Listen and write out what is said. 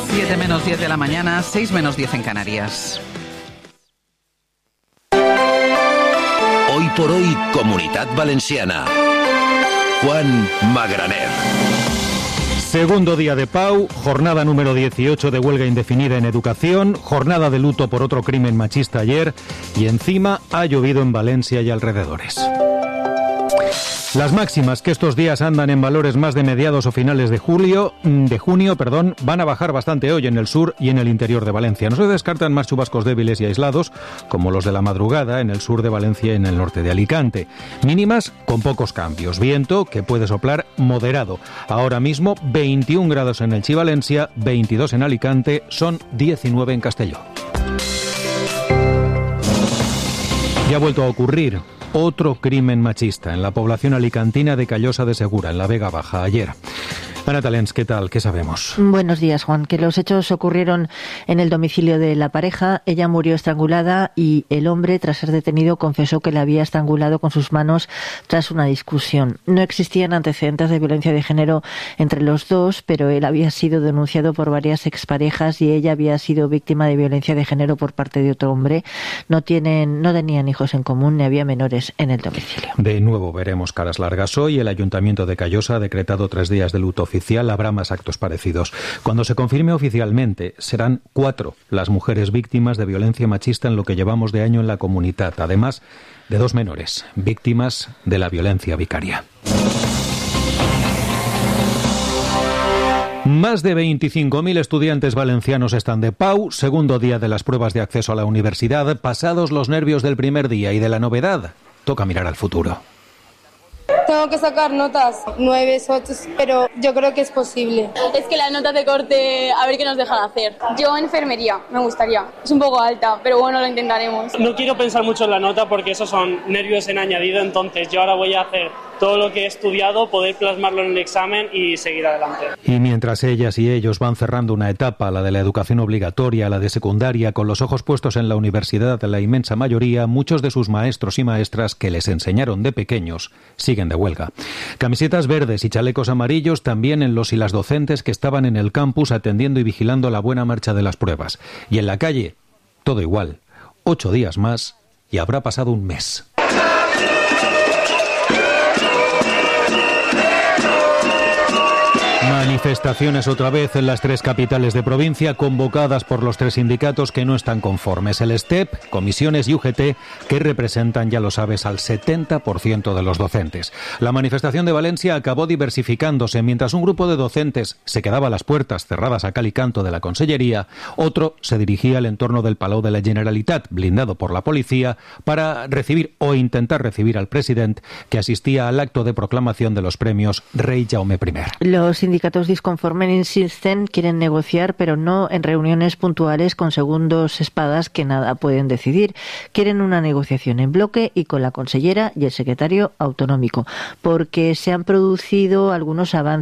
7 menos 10 de la mañana, 6 menos 10 en Canarias. Hoy por hoy, Comunitat Valenciana. Juan Magraner. Segundo día de Pau, jornada número 18 de huelga indefinida en educación, jornada de luto por otro crimen machista ayer y encima ha llovido en Valencia y alrededores. Las máximas, que estos días andan en valores más de mediados o finales de junio, van a bajar bastante hoy en el sur y en el interior de Valencia. No se descartan más chubascos débiles y aislados, como los de la madrugada en el sur de Valencia y en el norte de Alicante. Mínimas con pocos cambios. Viento que puede soplar moderado. Ahora mismo 21 grados en el Chivalencia, 22 en Alicante, son 19 en Castelló. Ya ha vuelto a ocurrir otro crimen machista en la población alicantina de Callosa de Segura, en la Vega Baja, ayer. Ana Talens, ¿qué tal? ¿Qué sabemos? Buenos días, Juan. Que los hechos ocurrieron en el domicilio de la pareja. Ella murió estrangulada y el hombre, tras ser detenido, confesó que la había estrangulado con sus manos tras una discusión. No existían antecedentes de violencia de género entre los dos, pero él había sido denunciado por varias exparejas y ella había sido víctima de violencia de género por parte de otro hombre. No tenían hijos en común ni había menores en el domicilio. De nuevo veremos caras largas hoy. El Ayuntamiento de Callosa ha decretado 3 días de luto oficial. Habrá más actos parecidos. Cuando se confirme oficialmente, serán 4 las mujeres víctimas de violencia machista en lo que llevamos de año en la comunidad, además de 2 menores, víctimas de la violencia vicaria. Más de 25.000 estudiantes valencianos están de Pau, segundo día de las pruebas de acceso a la universidad. Pasados los nervios del primer día y de la novedad, toca mirar al futuro. Tengo que sacar notas 9, 8, pero yo creo que es posible. Es que las notas de corte, a ver qué nos dejan hacer. Yo enfermería, me gustaría. Es un poco alta, pero bueno, lo intentaremos. No quiero pensar mucho en la nota porque esos son nervios en añadido, entonces yo ahora voy a hacer todo lo que he estudiado, poder plasmarlo en el examen y seguir adelante. Y mientras ellas y ellos van cerrando una etapa, la de la educación obligatoria, la de secundaria, con los ojos puestos en la universidad, la inmensa mayoría, muchos de sus maestros y maestras que les enseñaron de pequeños, siguen de huelga. Camisetas verdes y chalecos amarillos también en los y las docentes que estaban en el campus atendiendo y vigilando la buena marcha de las pruebas. Y en la calle, todo igual. 8 días más y habrá pasado un mes. Manifestaciones otra vez en las 3 capitales de provincia, convocadas por los 3 sindicatos que no están conformes. El STEP, Comisiones y UGT, que representan, ya lo sabes, al 70% de los docentes. La manifestación de Valencia acabó diversificándose. Mientras un grupo de docentes se quedaba a las puertas cerradas a cal y canto de la Consellería, otro se dirigía al entorno del Palau de la Generalitat, blindado por la policía, para recibir o intentar recibir al presidente, que asistía al acto de proclamación de los premios Rei Jaume I. Los sindicatos disconformes insisten, quieren negociar, pero no en reuniones puntuales con segundos espadas que nada pueden decidir. Quieren una negociación en bloque y con la consellera y el secretario autonómico, porque se han producido algunos avances